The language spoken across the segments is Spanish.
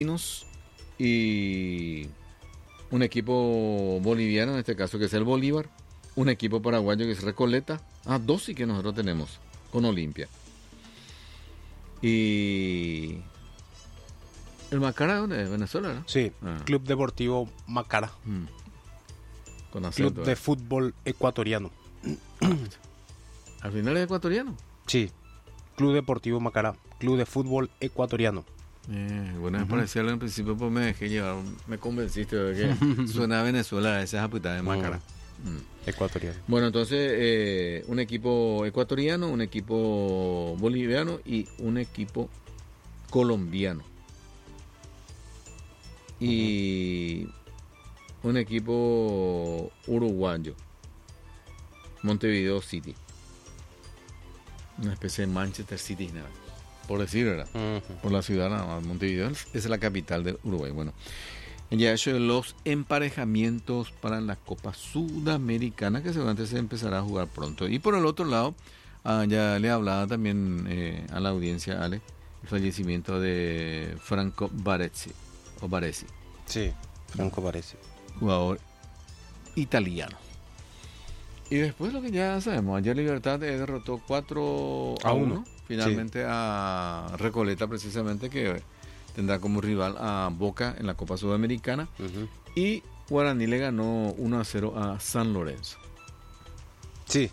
y un equipo boliviano, en este caso que es el Bolívar, un equipo paraguayo que es Recoleta, dos sí que nosotros tenemos con Olimpia. Y el Macará, ¿dónde es? Venezuela, ¿no? Sí, Club Deportivo Macará. Con acento, Club de fútbol ecuatoriano. ¿Al final es ecuatoriano? Sí, Club Deportivo Macará, Club de fútbol ecuatoriano. Bueno, me parecía al principio, pues me dejé llevar, me convenciste de que suena a Venezuela, esa putada de Macará. Ecuatoriano. Bueno, entonces un equipo ecuatoriano, un equipo boliviano y un equipo colombiano. Y un equipo uruguayo, Montevideo City. Una especie de Manchester City, nada, por decir, ¿verdad? Por la ciudad, nada más. Montevideo es la capital de Uruguay. Bueno, ya hecho los emparejamientos para la Copa Sudamericana, que seguramente se empezará a jugar pronto. Y por el otro lado, ya le hablaba también a la audiencia, Ale, el fallecimiento de Franco Baresi. Sí, Franco Baresi. Jugador italiano. Y después lo que ya sabemos, ayer Libertad derrotó 4-1 finalmente a Recoleta, precisamente, que tendrá como rival a Boca en la Copa Sudamericana. Y Guaraní le ganó 1-0 a San Lorenzo. Sí.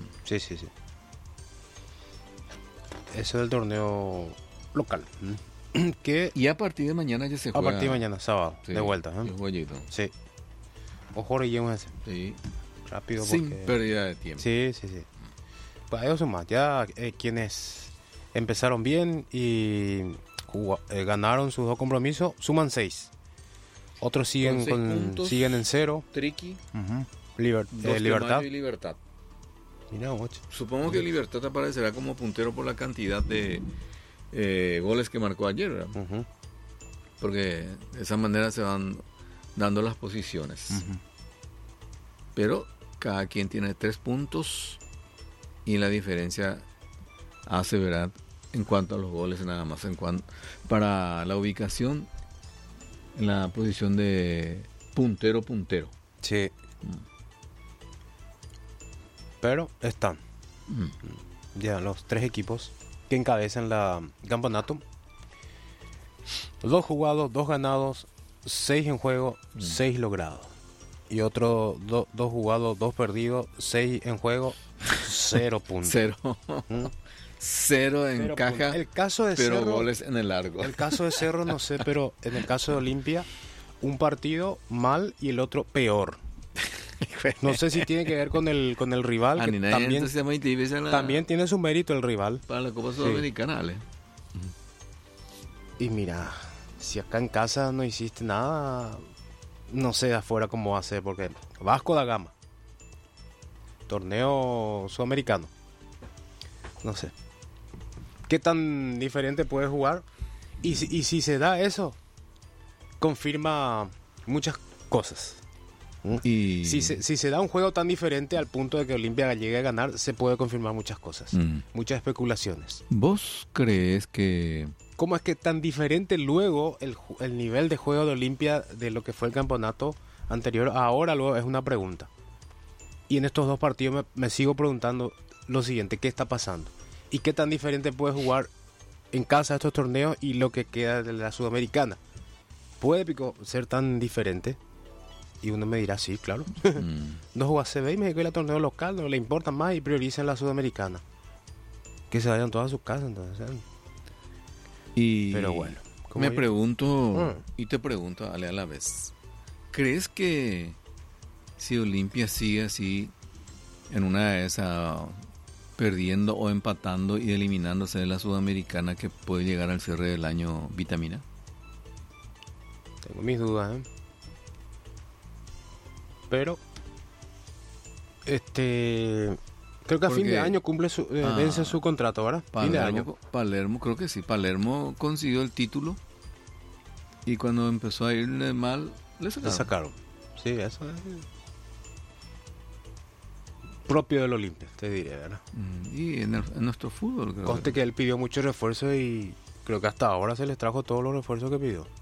Eso es el torneo local. Y a partir de mañana ya se juega. A partir de mañana, sábado, sí, de vuelta. El jueguito. Sí. Ojo, relleno ese. Sí. Rápido. Sin porque... pérdida de tiempo. Sí. Pues ellos son más. Ya quienes empezaron bien y ganaron sus 2 compromisos, suman 6. Otros siguen siguen en 0. Triqui. Libertad. Y Libertad. Mira, ocho. Supongo que Libertad aparecerá como puntero por la cantidad de goles que marcó ayer, ¿verdad? Porque de esa manera se van dando las posiciones. Pero cada quien tiene 3 puntos y la diferencia hace, ¿verdad? En cuanto a los goles nada más, para la ubicación en la posición de puntero. Sí. Pero están ya los 3 equipos que encabezan el campeonato. 2 jugados, 2 ganados, 6 en juego, 6 logrados. Y otro 2 jugados, 2 perdidos, 6 en juego, 0 puntos. 0 en caja, el caso de pero Cerro, goles en el largo. El caso de Cerro no sé, pero en el caso de Olimpia, un partido mal y el otro peor. No sé si tiene que ver con el rival, que también tiene su mérito el rival. Para la Copa Sudamericana, Ale. Y mira, si acá en casa no hiciste nada, no sé afuera cómo va a ser, porque Vasco da Gama, torneo sudamericano, no sé qué tan diferente puede jugar. Y si se da eso, confirma muchas cosas. Y si se da un juego tan diferente al punto de que Olimpia llegue a ganar, se puede confirmar muchas cosas, muchas especulaciones. ¿Vos crees que cómo es que tan diferente luego el nivel de juego de Olimpia de lo que fue el campeonato anterior ahora? Luego es una pregunta. Y en estos 2 partidos me sigo preguntando lo siguiente: ¿qué está pasando? ¿Y qué tan diferente puede jugar en casa estos torneos y lo que queda de la Sudamericana? ¿Puede ser tan diferente? Y uno me dirá, sí, claro. No juega CB y me dijo que el torneo local no le importa más y priorizan la Sudamericana. Que se vayan todas a sus casas, entonces. Pero bueno. Me pregunto, y te pregunto, Ale, a la vez. ¿Crees que si Olimpia sigue así, en una de esas, perdiendo o empatando y eliminándose de la Sudamericana, que puede llegar al cierre del año Vitamina? Tengo mis dudas, Pero creo que a fin de año vence su contrato, ¿verdad? Fin de año. Palermo, creo que sí. Palermo consiguió el título y cuando empezó a irle mal, le sacaron. Sí, eso es propio del Olimpia, te diré, ¿verdad? Y en nuestro fútbol, creo. Conste que él pidió muchos refuerzos y creo que hasta ahora se les trajo todos los refuerzos que pidió.